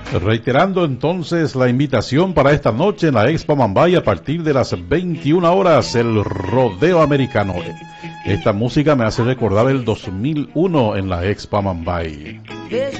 Reiterando entonces la invitación para esta noche en la Expo Mambay a partir de las 21 horas, el rodeo americano. Esta música me hace recordar el 2001 en la Expo Mambay.